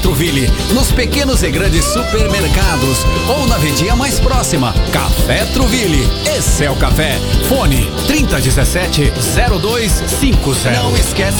Truville, nos pequenos e grandes supermercados ou na vendinha mais próxima. Café Truville, esse é o café. Fone 3017-0250. Não esquece